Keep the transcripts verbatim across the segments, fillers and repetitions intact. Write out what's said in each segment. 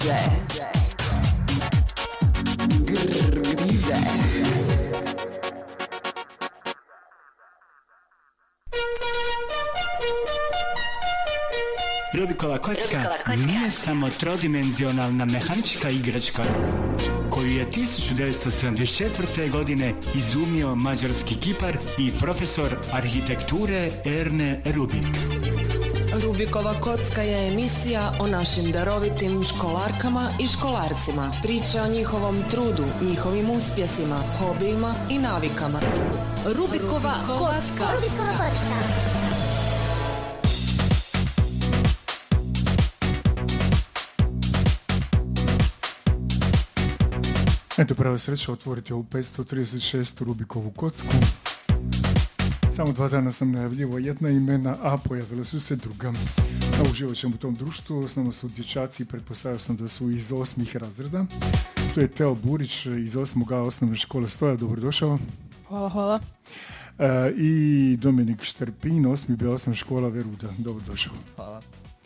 Grize. Rubikova kocka nije samo trodimenzionalna mehanička igračka koju je tisuću devetsto sedamdeset četvrte. godine izumio mađarski kipar i profesor arhitekture Erne Rubik. Rubikova kocka je emisija o našim darovitim školarkama i školarcima. Priča o njihovom trudu, njihovim uspjesima, hobijima i navikama. Rubikova kocka. Rubikova kocka. Eto, prava sreća otvoriti ovu petsto trideset šestu Rubikovu kocku. Samo dva dana sam najavljivo jedna imena, a pojavila su se druga. A uživat ćemo u tom društvu, osnovno su dječaci i pretpostavio sam da su iz osmih razreda. Tu je Teo Burić iz osmog A osnovne škole Stoja, dobrodošao. Hvala, hvala. E, I Dominik Šterpin, osmi B osnovna škola Veruda, dobrodošao. Hvala.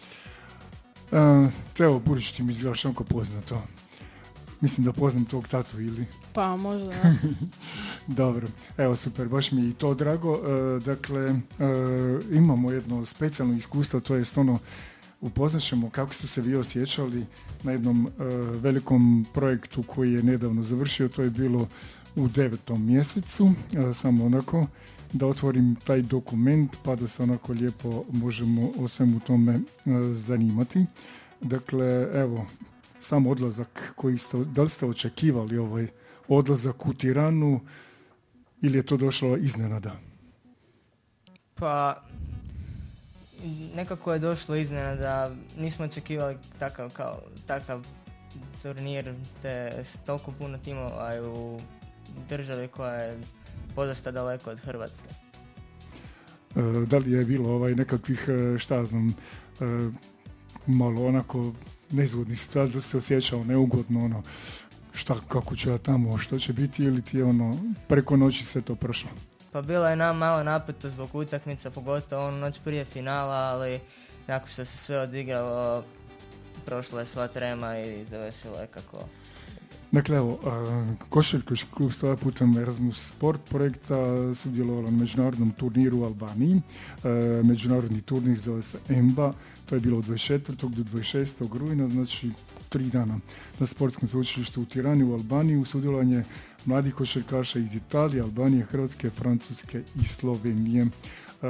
E, Teo Burić, ti mi izgledaš onako poznato. Mislim da poznam tog tatu ili... Pa možda, da. Dobro, evo super, baš mi je i to drago. E, dakle, e, imamo jedno specijalno iskustvo, to jest ono, upoznat ćemo kako ste se vi osjećali na jednom e, velikom projektu koji je nedavno završio, to je bilo u devetom mjesecu, e, samo onako da otvorim taj dokument pa da se onako lijepo možemo o svemu tome e, zanimati. Dakle, evo, sam odlazak koji ste, da li ste očekivali ovaj odlazak u Tiranu ili je to došlo iznenada? Pa, nekako je došlo iznenada, nismo očekivali takav, kao, takav turnir te s toliko puno timova u državi koja je podosta daleko od Hrvatske. E, da li je bilo ovaj nekakvih, šta znam, e, malo onako nezgodnih situacija, da se osjećao neugodno, ono, šta, kako ću ja tamo, što će biti, ili ti je ono, preko noći sve to prošlo? Pa bilo je nam malo napeto zbog utakmica, pogotovo onu noć prije finala, ali nakon što se sve odigralo, prošla je sva trema i završilo je kako... Dakle, evo, košarkaški klub Stoja putem Erasmus Sport projekta sudjelovalo na međunarodnom turniru u Albaniji. E, međunarodni turnir zove se E M B A, to je bilo od dvadeset četvrtog do dvadeset šestog rujna, znači tri dana na sportskom sveučilištu u Tirani u Albaniji, u sudjelovanje mladih košarkaša iz Italije, Albanije, Hrvatske, Francuske i Slovenije. E,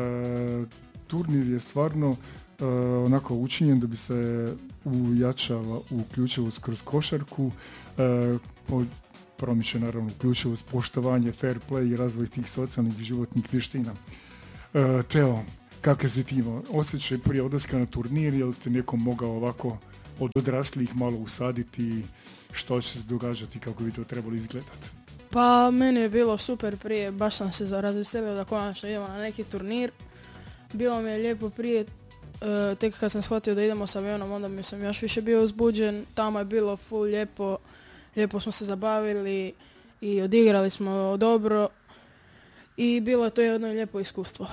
turnir je stvarno e, onako učinjen da bi se ujačala uključivost kroz košarku, e, po, promiče naravno uključivost, poštovanje, fair play i razvoj tih socijalnih i životnih vještina. E, Teo, kakve si ti imao osjećaj prije odlaska na turnir, je li te neko mogao ovako od odraslih malo usaditi što će se događati, kako bi to trebalo izgledati? Pa meni je bilo super prije, baš sam se razveselio da konačno idemo na neki turnir. Bilo mi je lijepo prije, e, tek kad sam shvatio da idemo sa avionom, onda mi sam još više bio uzbuđen. Tamo je bilo full lijepo, lijepo smo se zabavili i odigrali smo dobro i bilo je to jedno lijepo iskustvo.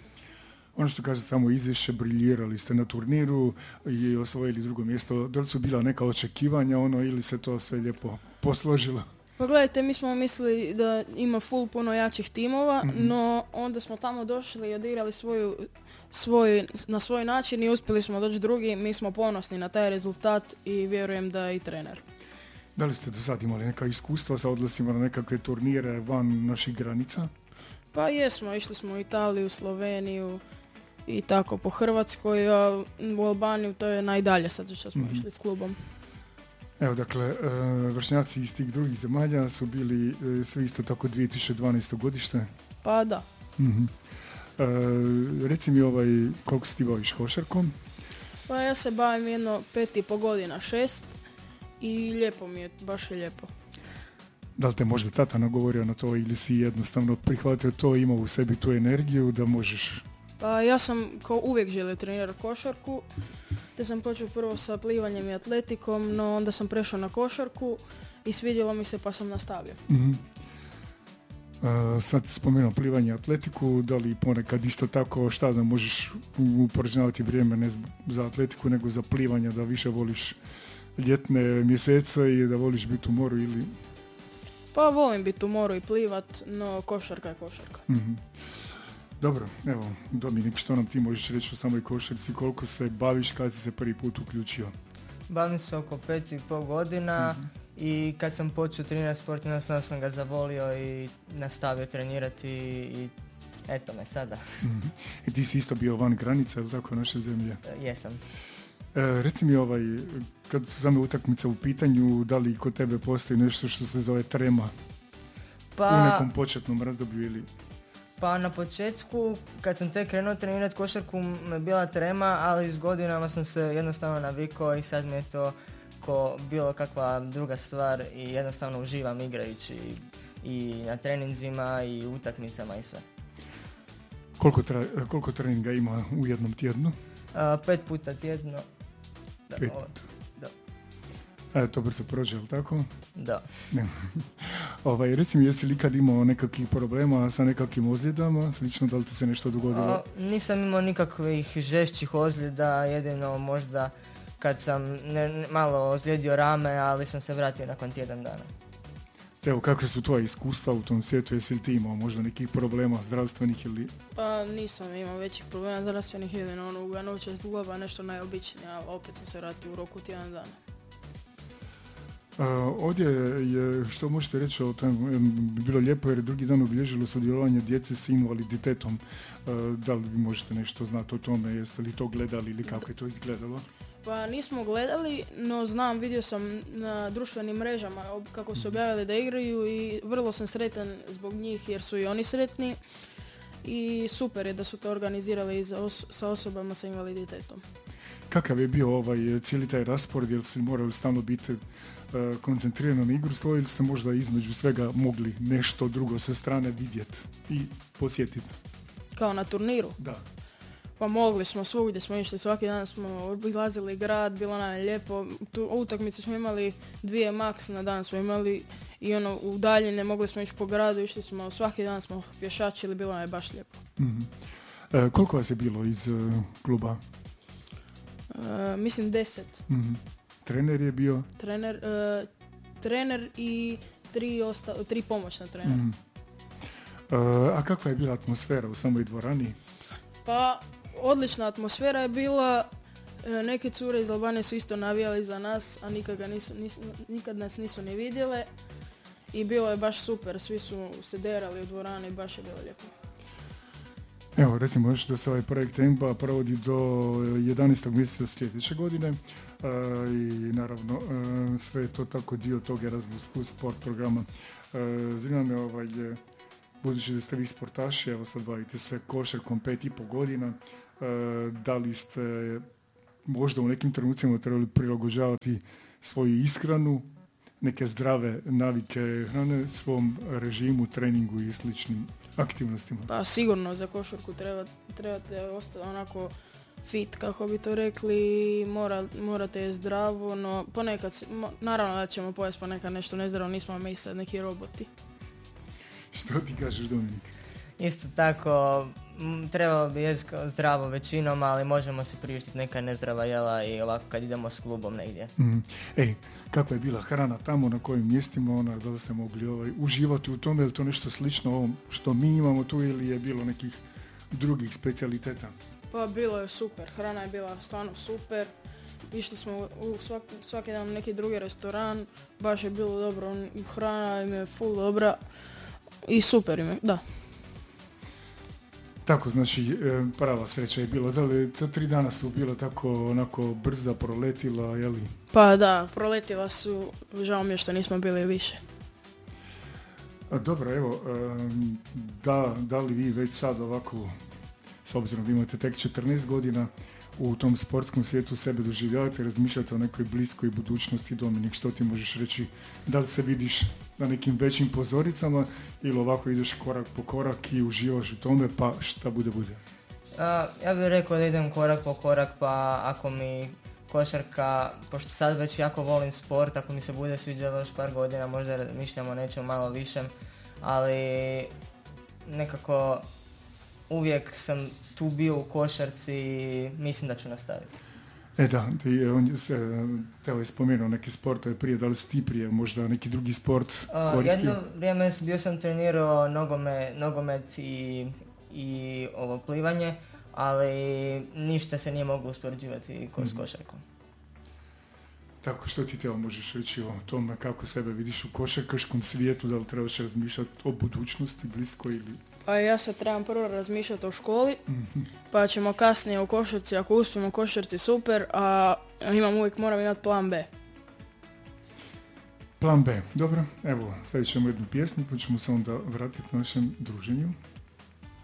Ono što kaže samo izvješće, briljirali ste na turniru i osvojili drugo mjesto. Da li su bila neka očekivanja ono ili se to sve lijepo posložilo? Pa gledajte, mi smo mislili da ima full puno jačih timova, mm-hmm. no onda smo tamo došli i odigrali svoju, svoj, na svoj način i uspjeli smo doći drugi. Mi smo ponosni na taj rezultat i vjerujem da i trener. Da li ste do sad imali neka iskustva sa odlasima na nekakve turnire van naših granica? Pa jesmo, išli smo u Italiju, Sloveniju i tako po Hrvatskoj, a u Albaniju to je najdalje sad što smo mm-hmm. išli s klubom. Evo, dakle, vršnjaci iz tih drugih zemalja su bili svi isto tako dvije tisuće dvanaesto godište? Pa da. Mm-hmm. E, reci mi ovaj, koliko se ti baviš košarkom? Pa ja se bavim jedno pet i po godina, šest i lijepo mi je, baš je lijepo. Da li te možda tata nagovorio na to ili si jednostavno prihvatio to, imao u sebi tu energiju da možeš? Pa ja sam kao uvijek želio trenirati košarku, te sam počeo prvo sa plivanjem i atletikom, no onda sam prešao na košarku i svidjelo mi se pa sam nastavio. Mm-hmm. Uh, sad spomenuo plivanje i atletiku, da li ponekad isto tako, šta da možeš uporažnjavati vrijeme ne za atletiku nego za plivanje, da više voliš ljetne mjesece i da voliš biti u moru ili... Pa volim biti u moru i plivat, no košarka je košarka. Mm-hmm. Dobro, evo, Dominik, što nam ti možeš reći o samoj košarci, koliko se baviš, kad si se prvi put uključio? Bavim se oko pet i pol godina mm-hmm. i kad sam počeo trenirati sport, jednostavno sam ga zavolio i nastavio trenirati i eto me sada. Mm-hmm. I ti si isto bio van granica, ili tako, naše zemlje? E, jesam. E, reci mi, ovaj, kad su same utakmice u pitanju, da li kod tebe postoji nešto što se zove trema pa, u nekom početnom razdoblju ili... Pa na početku, kad sam tek krenuo trenirati košarku, me bila trema, ali s godinama sam se jednostavno navikao i sad mi je to ko bilo kakva druga stvar i jednostavno uživam igrajući i na treninzima i utakmicama i sve. Koliko, tra, koliko treninga ima u jednom tjednu? Uh, pet puta tjedno. Da, pet ovo, puta. Da. A to brzo prođe, ili tako? Da. ovaj, reci mi, jesi li ikad imao nekakvih problema sa nekakvim ozljedama? Slično, da li ti se nešto dogodilo? Uh, nisam imao nikakvih žešćih ozljeda, jedino možda kad sam ne, ne, malo ozlijedio rame, ali sam se vratio nakon tjedan dana. Evo, kakve su tvoje iskustva u tom svijetu? Jesi li ti imao možda nekih problema zdravstvenih ili... Pa nisam imao većih problema zdravstvenih, jedino ono uganuće iz zgloba, nešto najobičnije, ali opet sam se vratio u roku tjedan dana. Uh, ovdje je, što možete reći o tom, bi bilo lijepo jer je drugi dan obilježilo sudjelovanje djece s invaliditetom. Uh, da li vi možete nešto znati o tome, jeste li to gledali ili kako je to izgledalo? Pa nismo gledali, no znam, vidio sam na društvenim mrežama kako su objavili da igraju i vrlo sam sretan zbog njih jer su i oni sretni i super je da su to organizirali za os- sa osobama sa invaliditetom. Kakav je bio ovaj cijeli taj raspored, jel ste morali stalno biti uh, koncentrirani na igru svoju ili ste možda između svega mogli nešto drugo sa strane vidjeti i posjetiti? Kao na turniru? Da. Pa mogli smo, svugdje smo išli, svaki dan smo obilazili grad, bilo nam je lijepo. Tu utakmice smo imali dvije maks na dan smo imali i ono u daljine mogli smo ići po gradu, išli smo, svaki dan smo pješačili, bilo nam je baš lijepo. Mm-hmm. E, koliko vas je bilo iz uh, kluba? E, mislim deset. Mm-hmm. Trener je bio? Trener, e, trener i tri, osta, tri pomoćna trenera. Mm-hmm. E, a kakva je bila atmosfera u samoj dvorani? Pa odlična atmosfera je bila, e, neke cure iz Albanije su isto navijali za nas, a nikad, ga nisu, nis, nikad nas nisu ni vidjele i bilo je baš super, svi su se derali u dvorani, baš je bilo lijepo. Evo, recimo još da se ovaj projekt E M B A provodi do jedanaestog mjeseca sljedeće godine e, i naravno e, sve je to tako dio tog Erasmus plus sport programa. E, zanima me ovaj, budući da ste vi sportaši, evo sad bavite se košarkom pet i pol godina, e, da li ste možda u nekim trenucima trebali prilagođavati svoju ishranu, neke zdrave navike hrane svom režimu, treningu i sličnim aktivnostima? Pa sigurno za košarku treba, trebate ostati onako fit, kako bi to rekli, mora, morate je zdravo, no ponekad, mo, naravno da ćemo pojesti ponekad nešto nezdravo, nismo mi sad neki roboti. Što ti kažeš, Dominik? Isto tako, m, trebalo bi jesti zdravo većinom, ali možemo se priuštiti neka nezdrava jela i ovako kad idemo s klubom negdje. Mm. Ej, kakva je bila hrana tamo, na kojim mjestima, ona, da li ste mogli ovaj, uživati u tome, je li to nešto slično ovom što mi imamo tu ili je bilo nekih drugih specijaliteta? Pa bilo je super, hrana je bila stvarno super. Išli smo u svak, svaki dan u neki drugi restoran, baš je bilo dobro, hrana im je full dobra i super im je, da. Tako, znači, prava sreća je bila. Da li ta tri dana su bila tako onako brza proletila, jeli? Pa da, proletila su, žao mi je što nismo bili više. A, dobro, evo, da, da li vi već sad ovako, s obzirom da imate tek četrnaest godina, u tom sportskom svijetu sebe doživljavate, razmišljate o nekoj bliskoj budućnosti? Dominik, što ti možeš reći? Da li se vidiš na nekim većim pozoricama ili ovako ideš korak po korak i uživaš u tome, pa šta bude bude? A, ja bih rekao da idem korak po korak, pa ako mi košarka, pošto sad već jako volim sport, ako mi se bude sviđalo još par godina, možda razmišljamo o nečem malo višem, ali nekako uvijek sam tu bio u košarci i mislim da ću nastaviti. E da, ti, on se, teo je spomenuo neke sportove prije, da li si ti prije možda neki drugi sport koristio? Jedno vrijeme bio sam trenirao nogome, nogomet i, i ovo plivanje, ali ništa se nije moglo uspoređivati ko s košarkom. Tako, što ti teo možeš reći o tome kako sebe vidiš u košarkaškom svijetu, da li trebaš razmišljati o budućnosti blisko ili... A ja sad trebam prvo razmišljati o školi, mm-hmm. pa ćemo kasnije u košarci, ako uspijemo u košarci super, a imam uvijek, moram imati plan B. Plan B, dobro, evo, stavit ćemo jednu pjesmu, pa ćemo se onda vratiti našem druženju.